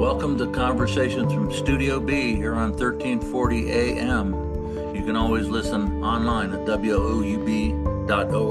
Welcome to Conversations from Studio B here on 1340 AM. You can always listen online at woub.org.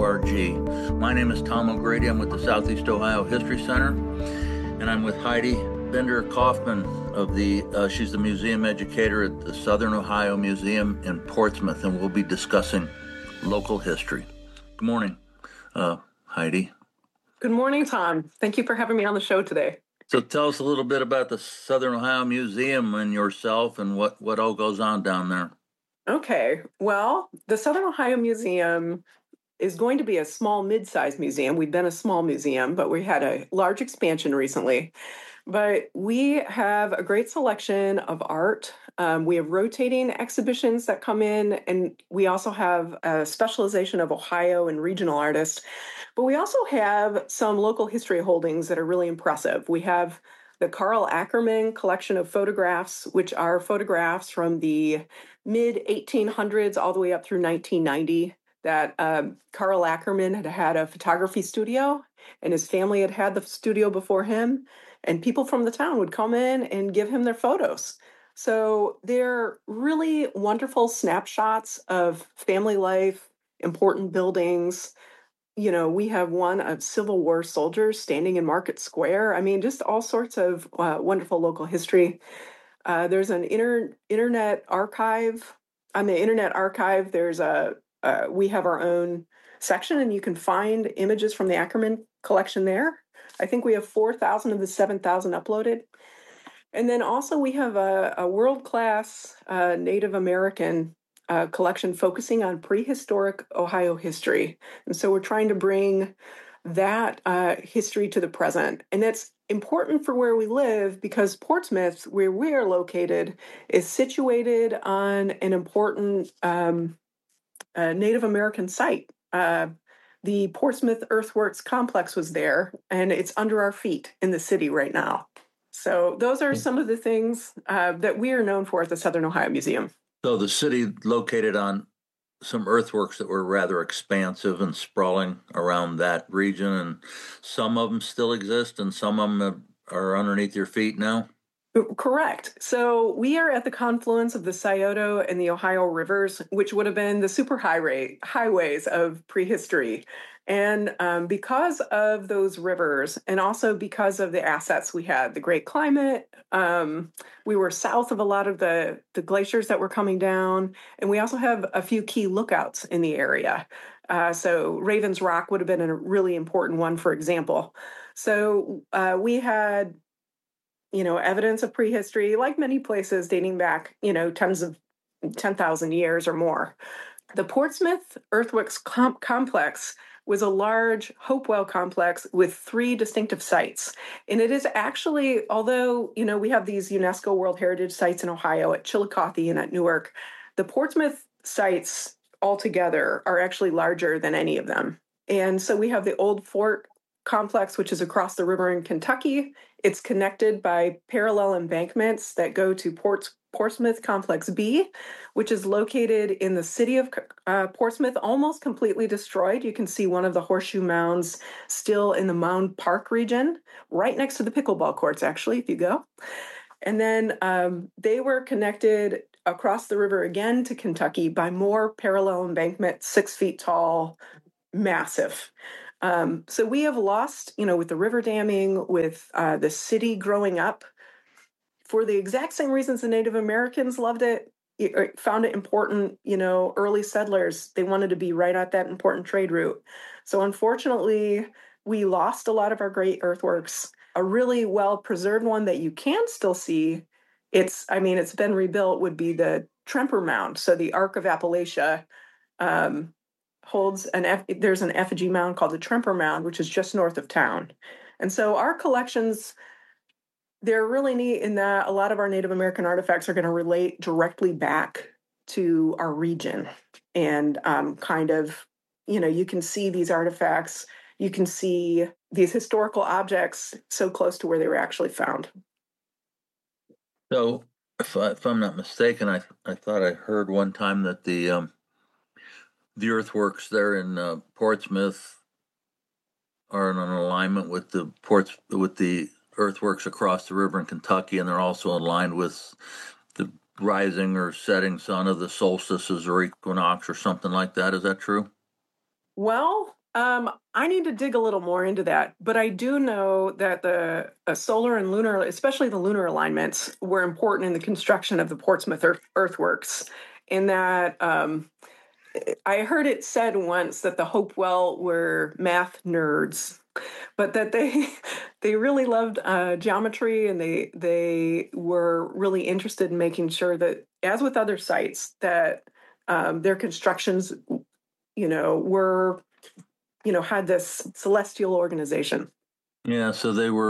My name is Tom O'Grady. I'm with the Southeast Ohio History Center, and I'm with Heidi Bender Kaufman of she's the museum educator at the Southern Ohio Museum in Portsmouth, and we'll be discussing local history. Good morning, Heidi. Good morning, Tom. Thank you for having me on the show today. So tell us a little bit about the Southern Ohio Museum and yourself and what all goes on down there. Okay. Well, the Southern Ohio Museum is going to be a small, mid-sized museum. We've been a small museum, but we had a large expansion recently. But we have a great selection of art. We have rotating exhibitions that come in, and we also have a specialization of Ohio and regional artists. But we also have some local history holdings that are really impressive. We have the Carl Ackerman collection of photographs, which are photographs from the mid-1800s all the way up through 1990, that Carl Ackerman had a photography studio, and his family had the studio before him, and people from the town would come in and give him their photos. So they're really wonderful snapshots of family life, important buildings. You know, we have one of Civil War soldiers standing in Market Square. I mean, just all sorts of wonderful local history. There's an internet archive. On the Internet Archive, we have our own section, and you can find images from the Ackerman collection there. I think we have 4,000 of the 7,000 uploaded. And then also we have a world-class Native American collection focusing on prehistoric Ohio history. And so we're trying to bring that history to the present. And that's important for where we live because Portsmouth, where we are located, is situated on an important Native American site. The Portsmouth Earthworks complex was there, and it's under our feet in the city right now. So those are some of the things that we are known for at the Southern Ohio Museum. So the city located on some earthworks that were rather expansive and sprawling around that region, and some of them still exist and some of them are underneath your feet now? Correct. So we are at the confluence of the Scioto and the Ohio rivers, which would have been the highways of prehistory. And because of those rivers, and also because of the assets we had, the great climate, we were south of a lot of the glaciers that were coming down, and we also have a few key lookouts in the area. So Ravens Rock would have been a really important one, for example. So we had evidence of prehistory, like many places dating back, 10,000 years or more. The Portsmouth Earthworks Complex was a large Hopewell complex with 3 distinctive sites. And it is actually, although, we have these UNESCO World Heritage sites in Ohio at Chillicothe and at Newark, the Portsmouth sites altogether are actually larger than any of them. And so we have the Old Fort Complex, which is across the river in Kentucky. It's connected by parallel embankments that go to Portsmouth Complex B, which is located in the city of Portsmouth, almost completely destroyed. You can see one of the horseshoe mounds still in the Mound Park region, right next to the pickleball courts, actually, if you go. And then they were connected across the river again to Kentucky by more parallel embankments, 6 feet tall, massive. So we have lost, with the river damming, with the city growing up, for the exact same reasons the Native Americans loved it, found it important, early settlers, they wanted to be right at that important trade route. So unfortunately, we lost a lot of our great earthworks. A really well-preserved one that you can still see, it's been rebuilt, would be the Tremper Mound. So the Ark of Appalachia, there's an effigy mound called the Tremper Mound, which is just north of town. And so our collections, they're really neat in that a lot of our Native American artifacts are going to relate directly back to our region. And you can see these artifacts, you can see these historical objects so close to where they were actually found. So if I'm not mistaken, I thought I heard one time that the earthworks there in Portsmouth are in an alignment with the earthworks across the river in Kentucky, and they're also aligned with the rising or setting sun of the solstices or equinox or something like that. Is that true? Well, I need to dig a little more into that, but I do know that the solar and lunar, especially the lunar alignments, were important in the construction of the Portsmouth earthworks. In that, I heard it said once that the Hopewell were math nerds, but that they they really loved geometry, and they were really interested in making sure that, as with other sites, that their constructions, were, had this celestial organization. Yeah, so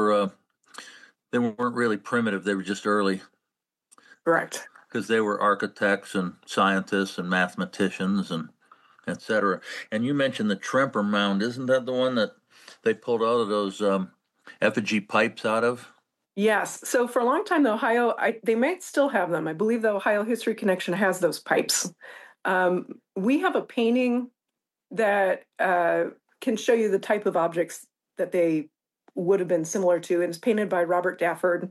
they weren't really primitive. They were just early Correct. because they were architects and scientists and mathematicians and etc. And you mentioned the Tremper Mound. Isn't that the one that they pulled out of those effigy pipes out of? Yes. So for a long time, they might still have them. I believe the Ohio History Connection has those pipes. We have a painting that can show you the type of objects that they would have been similar to. And it's painted by Robert Dafford.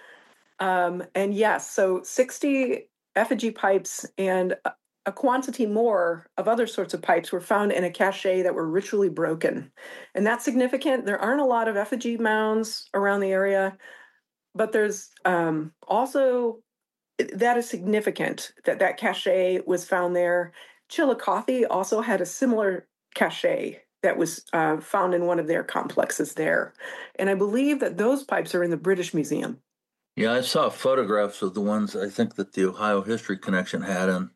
And yes, so 60 effigy pipes and a quantity more of other sorts of pipes were found in a cache that were ritually broken. And that's significant. There aren't a lot of effigy mounds around the area, but there's also, that is significant that that cache was found there. Chillicothe also had a similar cache that was found in one of their complexes there. And I believe that those pipes are in the British Museum. Yeah, I saw photographs of the ones I think that the Ohio History Connection had, and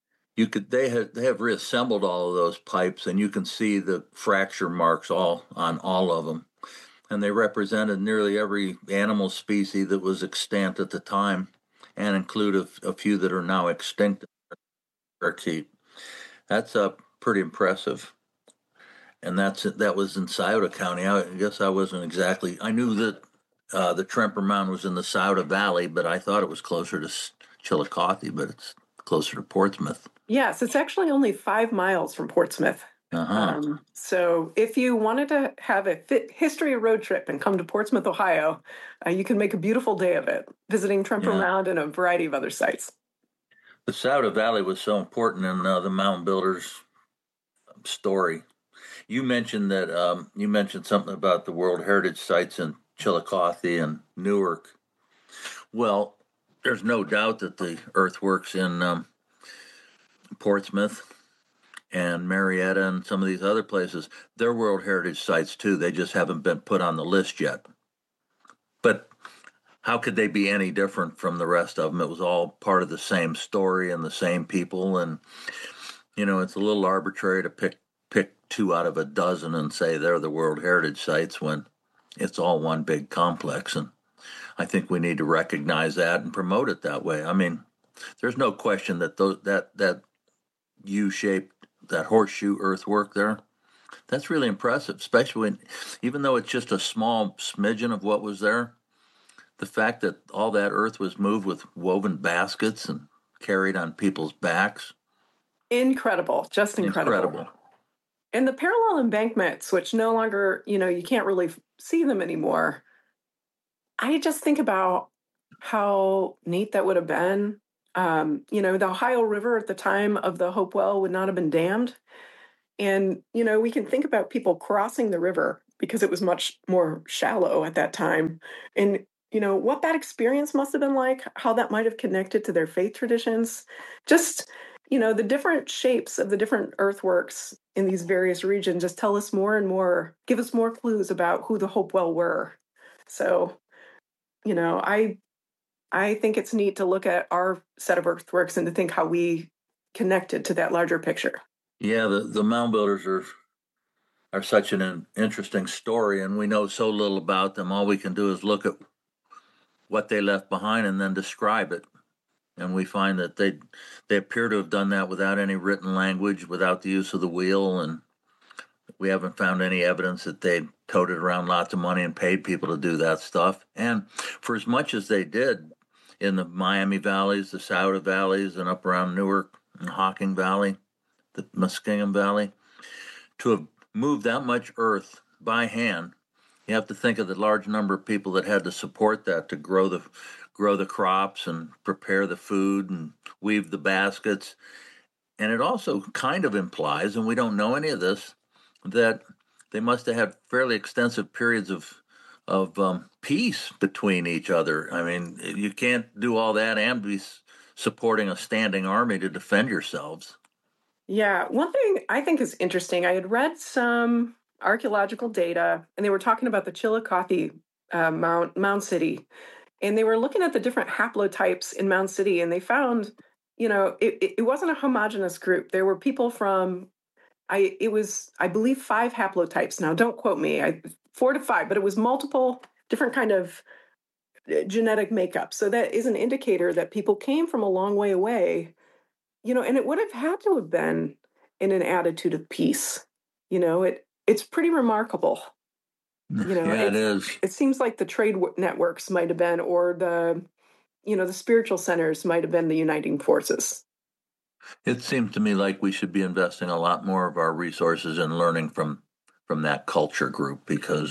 they have reassembled all of those pipes, and you can see the fracture marks all on all of them, and they represented nearly every animal species that was extant at the time, and include a few that are now extinct. That's pretty impressive, and that was in Scioto County. I guess I wasn't exactly. I knew that the Tremper Mound was in the Scioto Valley, but I thought it was closer to Chillicothe, but it's closer to Portsmouth. Yes, it's actually only 5 miles from Portsmouth. Uh-huh. So if you wanted to have a history road trip and come to Portsmouth, Ohio, you can make a beautiful day of it, visiting Tremper Yeah. Mound and a variety of other sites. The Scioto Valley was so important in the mound builders story. You mentioned something about the World Heritage sites in Chillicothe and Newark. Well, there's no doubt that the earthworks in Portsmouth and Marietta and some of these other places, they're World Heritage sites too. They just haven't been put on the list yet. But how could they be any different from the rest of them? It was all part of the same story and the same people. And, it's a little arbitrary to pick two out of a dozen and say they're the World Heritage sites when it's all one big complex. And I think we need to recognize that and promote it that way. I mean, there's no question that that U-shaped, that horseshoe earthwork there, that's really impressive, especially even though it's just a small smidgen of what was there, the fact that all that earth was moved with woven baskets and carried on people's backs. Incredible, just incredible. And the parallel embankments, which no longer, you can't really see them anymore. I just think about how neat that would have been. The Ohio River at the time of the Hopewell would not have been dammed. And, we can think about people crossing the river because it was much more shallow at that time. And, what that experience must have been like, how that might have connected to their faith traditions. Just, the different shapes of the different earthworks in these various regions just tell us more and more, give us more clues about who the Hopewell were. So, I think it's neat to look at our set of earthworks and to think how we connected to that larger picture. Yeah, the mound builders are such an interesting story, and we know so little about them. All we can do is look at what they left behind and then describe it. And we find that they appear to have done that without any written language, without the use of the wheel, and we haven't found any evidence that they toted around lots of money and paid people to do that stuff. And for as much as they did in the Miami valleys, the Scioto valleys, and up around Newark and Hocking Valley, the Muskingum Valley, to have moved that much earth by hand You have to think of the large number of people that had to support that to grow the crops and prepare the food and weave the baskets. And it also kind of implies, and we don't know any of this, that they must have had fairly extensive periods of peace between each other. I mean, you can't do all that and be supporting a standing army to defend yourselves. Yeah, one thing I think is interesting, I had read some archaeological data, and they were talking about the Chillicothe Mound City, and they were looking at the different haplotypes in Mound City, and they found, it wasn't a homogenous group. There were people from, I believe, five haplotypes. Now, don't quote me, four to five, but it was multiple different kind of genetic makeup. So that is an indicator that people came from a long way away, and it would have had to have been in an attitude of peace. It's pretty remarkable. Yeah, it is. It seems like the trade networks might have been, or the spiritual centers might have been the uniting forces. It seems to me like we should be investing a lot more of our resources in learning from that culture group because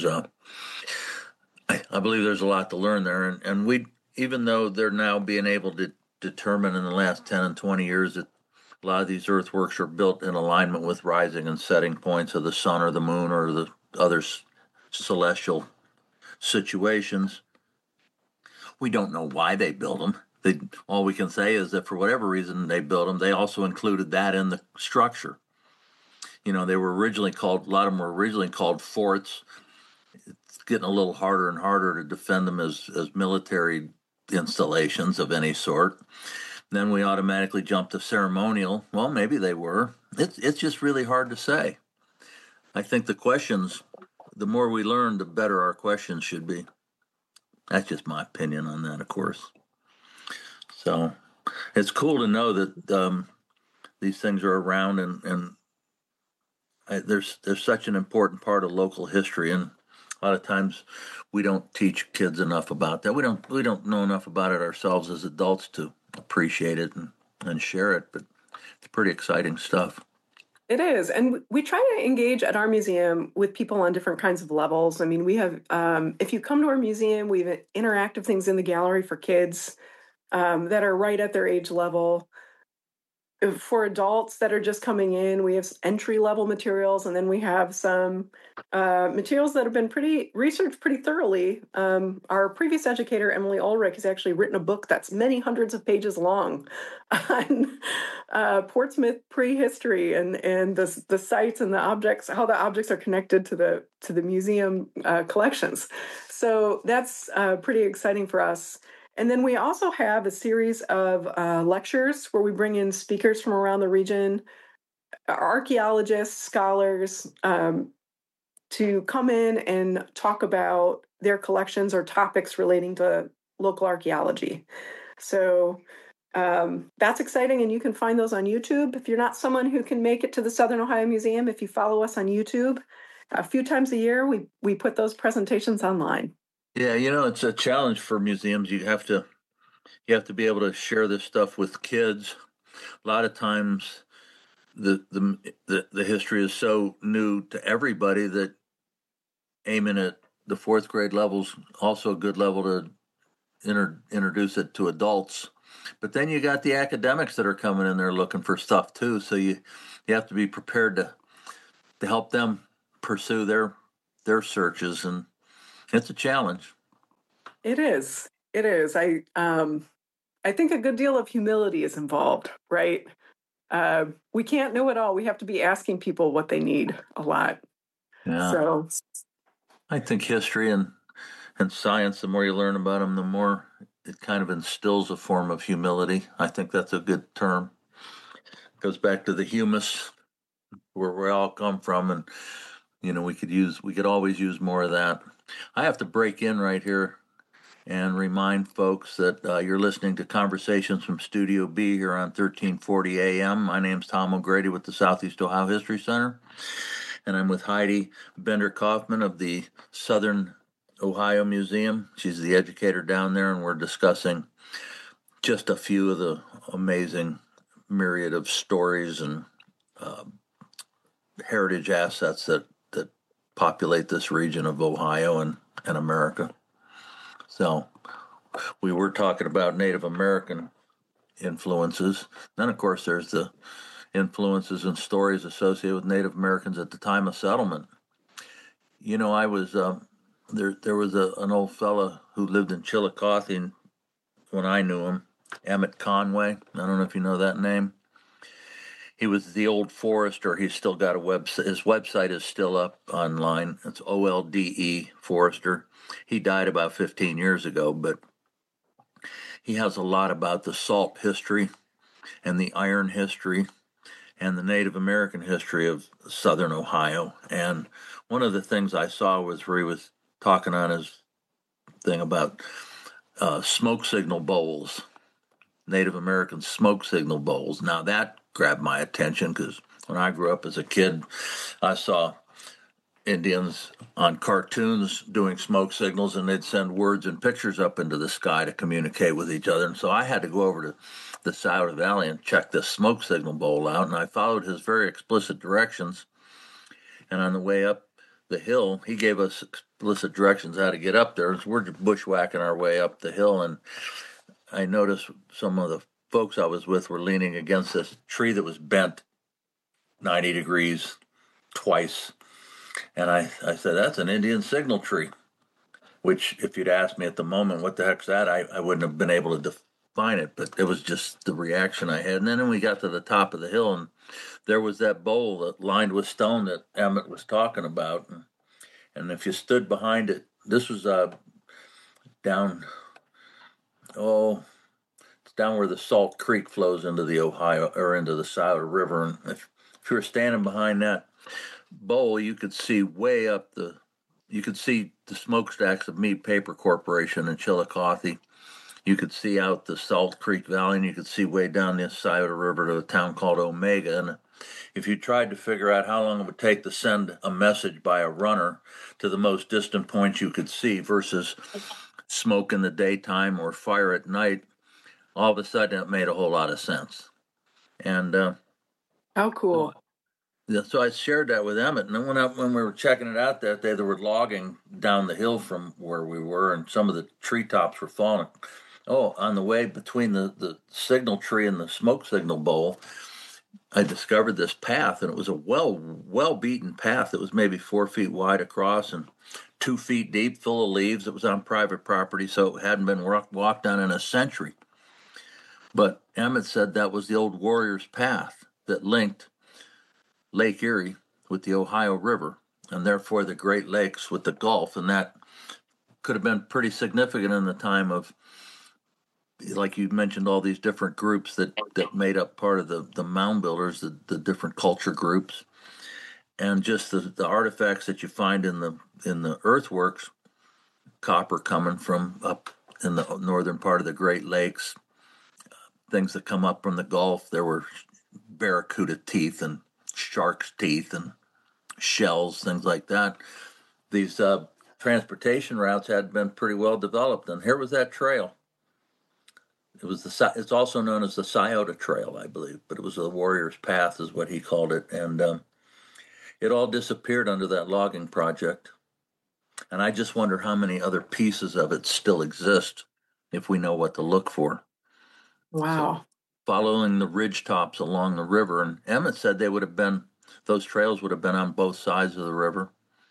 I believe there's a lot to learn there, and we, even though they're now being able to determine in the last 10 and 20 years that a lot of these earthworks are built in alignment with rising and setting points of the sun or the moon or the other celestial situations. We don't know why they built them. All we can say is that for whatever reason they built them, they also included that in the structure. They were originally called, a lot of them were originally called forts. It's getting a little harder and harder to defend them as military installations of any sort. Then we automatically jump to ceremonial. Well, maybe they were. It's just really hard to say. I think the questions, the more we learn, the better our questions should be. That's just my opinion on that, of course. So it's cool to know that these things are around, and there's such an important part of local history, and a lot of times we don't teach kids enough about that. We don't know enough about it ourselves as adults to appreciate it and share it, but it's pretty exciting stuff. It is. And we try to engage at our museum with people on different kinds of levels. I mean, we have, if you come to our museum, we have interactive things in the gallery for kids that are right at their age level. For adults that are just coming in, we have entry level materials, and then we have some materials that have been researched pretty thoroughly. Our previous educator, Emily Ulrich, has actually written a book that's many hundreds of pages long on Portsmouth prehistory and the sites and the objects, how the objects are connected to the museum collections. So that's pretty exciting for us. And then we also have a series of lectures where we bring in speakers from around the region, archaeologists, scholars, to come in and talk about their collections or topics relating to local archaeology. So that's exciting, and you can find those on YouTube. If you're not someone who can make it to the Southern Ohio Museum, if you follow us on YouTube, a few times a year, we put those presentations online. Yeah, it's a challenge for museums. You have to be able to share this stuff with kids. A lot of times, the history is so new to everybody that aiming at the fourth grade level's also a good level to introduce it to adults. But then you got the academics that are coming in there looking for stuff too. So you have to be prepared to help them pursue their searches, and it's a challenge. It is. It is. I think a good deal of humility is involved, right? We can't know it all. We have to be asking people what they need a lot. Yeah. So I think history and science, the more you learn about them, the more it kind of instills a form of humility. I think that's a good term. It goes back to the humus, where we all come from, and we could always use more of that. I have to break in right here and remind folks that you're listening to Conversations from Studio B here on 1340 AM. My name's Tom O'Grady with the Southeast Ohio History Center, and I'm with Heidi Bender-Kaufman of the Southern Ohio Museum. She's the educator down there, and we're discussing just a few of the amazing myriad of stories and heritage assets that populate this region of Ohio and America. So we were talking about Native American influences. Then, of course, there's the influences and stories associated with Native Americans at the time of settlement. You know, I was there was an old fella who lived in Chillicothe when I knew him, Emmett Conway. I don't know if you know that name. He was the old forester. He's still got a website. His website is still up online. It's OLDE Forester. He died about 15 years ago, but he has a lot about the salt history and the iron history and the Native American history of southern Ohio. And one of the things I saw was where he was talking on his thing about smoke signal bowls, Native American smoke signal bowls. Now that grabbed my attention because when I grew up as a kid, I saw Indians on cartoons doing smoke signals, and they'd send words and pictures up into the sky to communicate with each other. And so I had to go over to the Scioto Valley and check this smoke signal bowl out, and I followed his very explicit directions. And on the way up the hill, he gave us explicit directions how to get up there. So we're bushwhacking our way up the hill, and I noticed some of the folks I was with were leaning against this tree that was bent 90 degrees twice. And I said, that's an Indian signal tree, which if you'd asked me at the moment, what the heck's that? I wouldn't have been able to define it, but it was just the reaction I had. And then we got to the top of the hill, and there was that bowl that lined with stone that Emmett was talking about. And if you stood behind it, this was down, it's down where the Salt Creek flows into the Ohio, or into the Scioto River. And if you were standing behind that bowl, you could see way up you could see the smokestacks of Mead Paper Corporation in Chillicothe. You could see out the Salt Creek Valley, and you could see way down the Scioto River to a town called Omega. And if you tried to figure out how long it would take to send a message by a runner to the most distant point you could see versus smoke in the daytime or fire at night, all of a sudden it made a whole lot of sense. And how cool. So I shared that with Emmett, and then when we were checking it out that day, they were logging down the hill from where we were, and some of the treetops were falling. Oh, on the way between the signal tree and the smoke signal bowl, I discovered this path, and it was a well-beaten path. It was maybe 4 feet wide across and 2 feet deep, full of leaves. It was on private property, so it hadn't been walked on in a century. But Emmett said that was the old warrior's path that linked Lake Erie with the Ohio River, and therefore the Great Lakes with the Gulf, and that could have been pretty significant in the time of, like you mentioned, all these different groups that made up part of the mound builders, the different culture groups, and just the artifacts that you find in the earthworks, copper coming from up in the northern part of the Great Lakes, things that come up from the Gulf. There were barracuda teeth and shark's teeth and shells, things like that. These transportation routes had been pretty well developed, and here was that trail. It's also known as the Scioto Trail, I believe, but it was the Warrior's Path is what he called it, and it all disappeared under that logging project. And I just wonder how many other pieces of it still exist if we know what to look for. Wow. So, following the ridge tops along the river, and Emmett said those trails would have been on both sides of the river.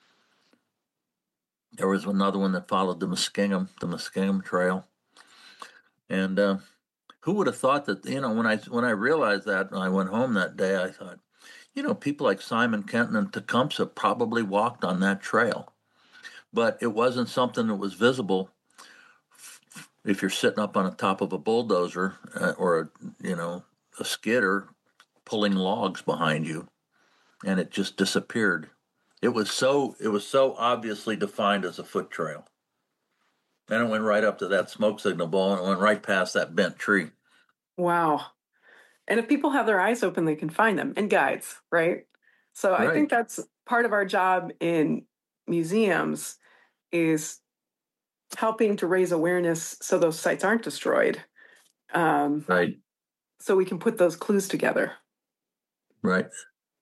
There was another one that followed the Muskingum Trail. And who would have thought that, when I realized that, and I went home that day, I thought, people like Simon Kenton and Tecumseh probably walked on that trail. But it wasn't something that was visible if you're sitting up on the top of a bulldozer or a skidder pulling logs behind you, and it just disappeared. It was so obviously defined as a foot trail. And it went right up to that smoke signal bowl, and it went right past that bent tree. Wow. And if people have their eyes open, they can find them, and guides, right? So I think that's part of our job in museums is helping to raise awareness so those sites aren't destroyed. Right. So we can put those clues together. Right.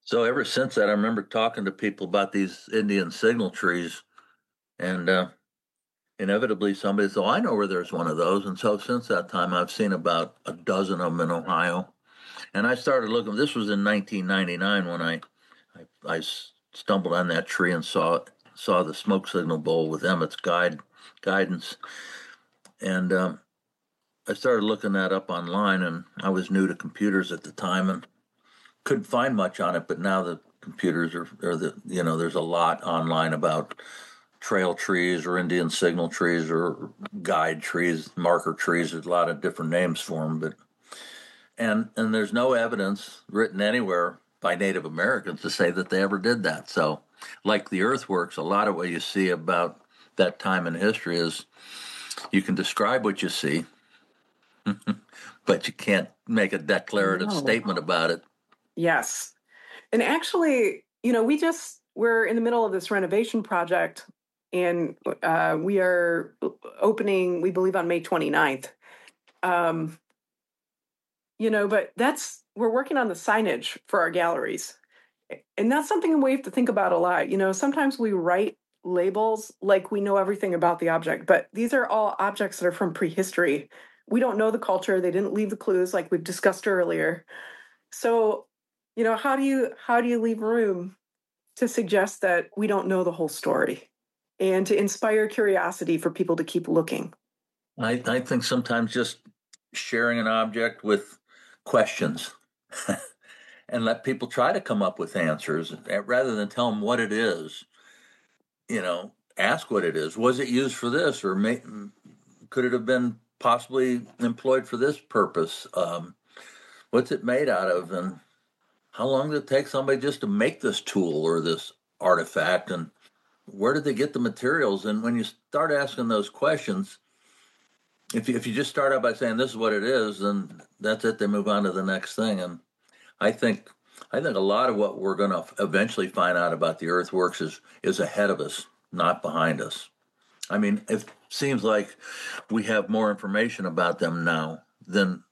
So ever since that, I remember talking to people about these Indian signal trees, and inevitably somebody said, "Oh, I know where there's one of those." And so since that time, I've seen about a dozen of them in Ohio. And I started looking. This was in 1999 when I stumbled on that tree and saw the smoke signal bowl with Emmett's guidance, and I started looking that up online. And I was new to computers at the time and couldn't find much on it. But now the computers are there's a lot online about trail trees or Indian signal trees or guide trees, marker trees. There's a lot of different names for them, but and there's no evidence written anywhere by Native Americans to say that they ever did that. So, like the earthworks, a lot of what you see about that time in history is you can describe what you see, but you can't make a declarative statement about it. Yes. And actually, we're in the middle of this renovation project, and we are opening, we believe, on May 29th. But we're working on the signage for our galleries. And that's something we have to think about a lot. Sometimes we write labels like we know everything about the object, but these are all objects that are from prehistory. We don't know the culture. They didn't leave the clues like we've discussed earlier. So, how do you leave room to suggest that we don't know the whole story and to inspire curiosity for people to keep looking? I think sometimes just sharing an object with questions and let people try to come up with answers rather than tell them what it is. Ask what it is. Was it used for this, or could it have been possibly employed for this purpose? What's it made out of, and how long did it take somebody just to make this tool or this artifact, and where did they get the materials? And when you start asking those questions, if you just start out by saying this is what it is, then that's it. They move on to the next thing, and I think a lot of what we're going to eventually find out about the earthworks is ahead of us, not behind us. I mean, it seems like we have more information about them now than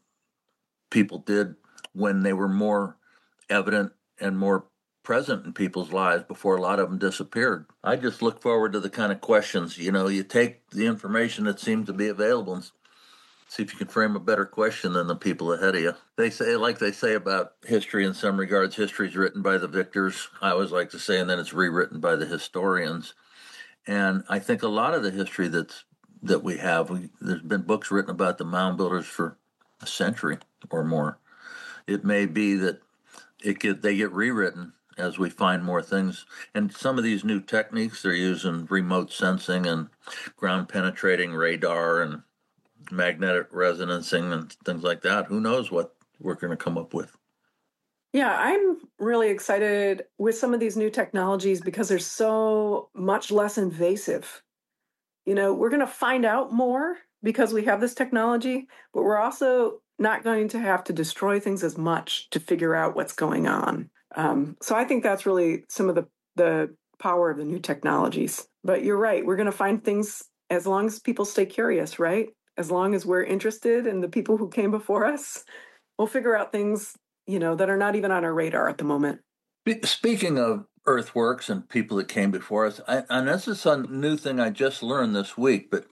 people did when they were more evident and more present in people's lives before a lot of them disappeared. I just look forward to the kind of questions, you take the information that seems to be available and see if you can frame a better question than the people ahead of you. They say about history in some regards, history is written by the victors. I always like to say, and then it's rewritten by the historians. And I think a lot of the history that we have, there's been books written about the mound builders for a century or more. It may be that they get rewritten as we find more things. And some of these new techniques, they're using remote sensing and ground penetrating radar and magnetic resonancing and things like that. Who knows what we're going to come up with? Yeah, I'm really excited with some of these new technologies because they're so much less invasive. We're going to find out more because we have this technology, but we're also not going to have to destroy things as much to figure out what's going on. So I think that's really some of the power of the new technologies. But you're right, we're going to find things as long as people stay curious, right? As long as we're interested in the people who came before us, we'll figure out things, that are not even on our radar at the moment. Speaking of earthworks and people that came before us, and this is a new thing I just learned this week, but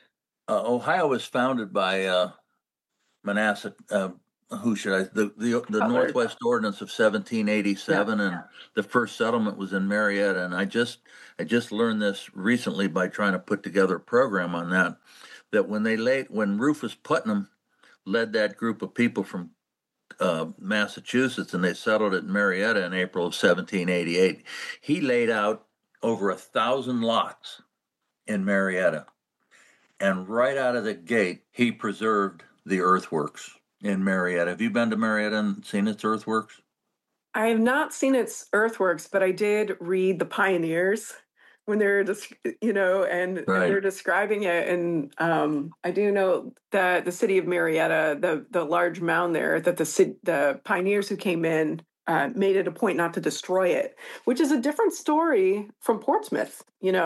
Ohio was founded by Manasseh, who should I, the Northwest Ordinance of 1787, yeah. And the first settlement was in Marietta. And I just learned this recently by trying to put together a program on that when Rufus Putnam led that group of people from Massachusetts, and they settled at Marietta in April of 1788. He laid out over 1,000 lots in Marietta, and right out of the gate, he preserved the earthworks in Marietta. Have you been to Marietta and seen its earthworks? I have not seen its earthworks, but I did read the Pioneers when they're just, and they're describing it. And I do know that the city of Marietta, the large mound there, that the pioneers who came in made it a point not to destroy it, which is a different story from Portsmouth.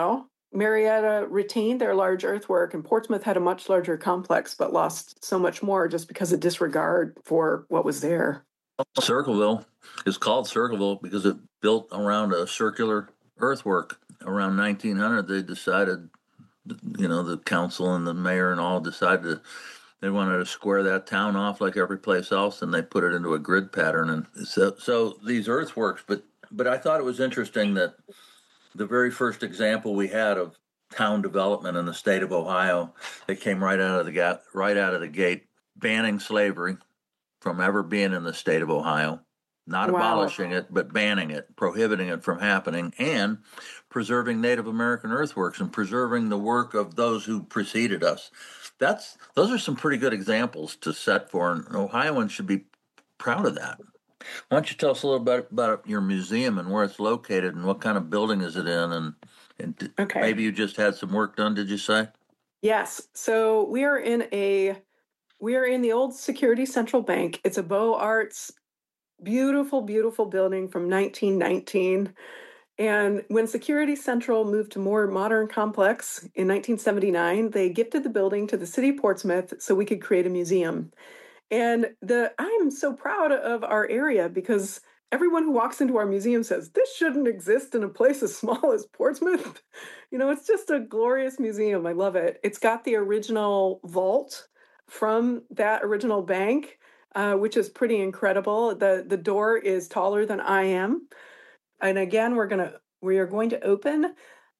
Marietta retained their large earthwork, and Portsmouth had a much larger complex, but lost so much more just because of disregard for what was there. Circleville is called Circleville because it built around a circular earthwork. Around 1900, they decided, the council and the mayor and all decided they wanted to square that town off like every place else, and they put it into a grid pattern. And so these earthworks, but I thought it was interesting that the very first example we had of town development in the state of Ohio, they came right out of the gate, banning slavery from ever being in the state of Ohio, not abolishing it, but banning it, prohibiting it from happening, and preserving Native American earthworks and preserving the work of those who preceded us. Those are some pretty good examples to set for, and Ohioans should be proud of that. Why don't you tell us a little bit about your museum and where it's located and what kind of building is it in, and Okay. Maybe you just had some work done, did you say? Yes. So we are in the old Security Central Bank. It's a Beaux Arts, beautiful, beautiful building from 1919. And when Security Central moved to more modern complex in 1979, they gifted the building to the city of Portsmouth so we could create a museum. And I'm so proud of our area because everyone who walks into our museum says, this shouldn't exist in a place as small as Portsmouth. It's just a glorious museum. I love it. It's got the original vault from that original bank, which is pretty incredible. The door is taller than I am. And again, we are going to open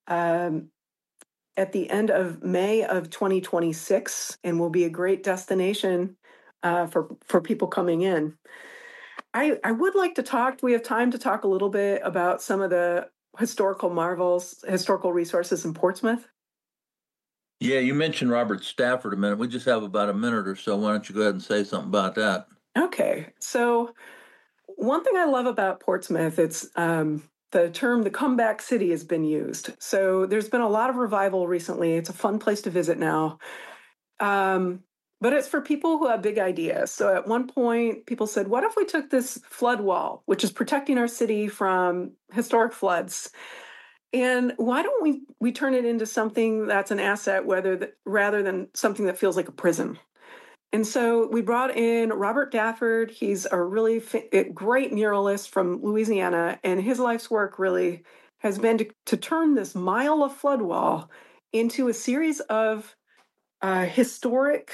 at the end of May of 2026, and will be a great destination for people coming in. I would like to talk. We have time to talk a little bit about some of the historical marvels, historical resources in Portsmouth. Yeah, you mentioned Robert Stafford a minute. We just have about a minute or so. Why don't you go ahead and say something about that? Okay, so one thing I love about Portsmouth, it's the term the comeback city has been used. So there's been a lot of revival recently. It's a fun place to visit now. But it's for people who have big ideas. So at one point, people said, what if we took this flood wall, which is protecting our city from historic floods, and why don't we turn it into something that's an asset rather than something that feels like a prison? And so we brought in Robert Dafford. He's a really great muralist from Louisiana, and his life's work really has been to turn this mile of flood wall into a series of historic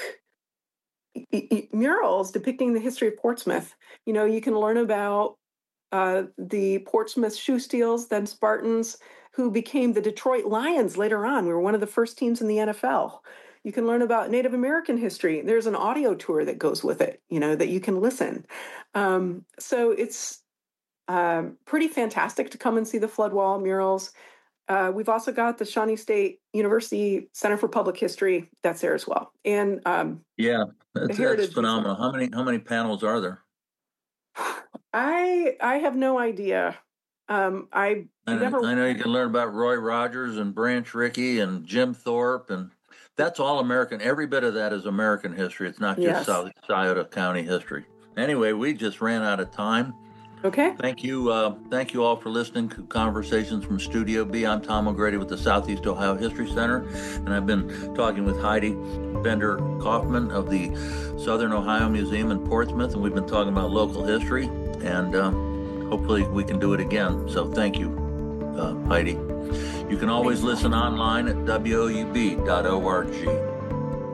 murals depicting the history of Portsmouth. You can learn about the Portsmouth shoe steals, then Spartans, who became the Detroit Lions later on. We were one of the first teams in the NFL. You can learn about Native American history. There's an audio tour that goes with it, that you can listen. So it's pretty fantastic to come and see the flood wall murals. We've also got the Shawnee State University Center for Public History that's there as well. And that's phenomenal. How many panels are there? I have no idea. I know you can learn about Roy Rogers and Branch Rickey and Jim Thorpe, and that's all American. Every bit of that is American history. It's not just South Scioto County history. Anyway, we just ran out of time. Okay. Thank you all for listening to Conversations from Studio B. I'm Tom O'Grady with the Southeast Ohio History Center, and I've been talking with Heidi Bender Kaufman of the Southern Ohio Museum in Portsmouth, and we've been talking about local history, and hopefully we can do it again. So thank you, Heidi. You can always listen online at woub.org.